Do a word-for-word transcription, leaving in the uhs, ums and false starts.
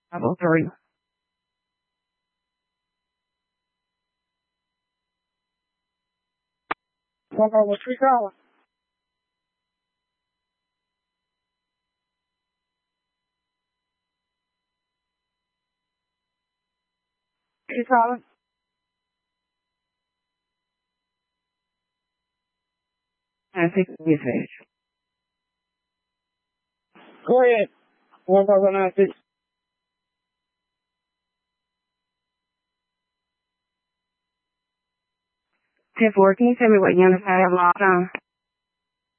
Level three. One level three calling. You calling? I think we finished. Go ahead. One five nine six. ten four, can you tell me what units I have logged on?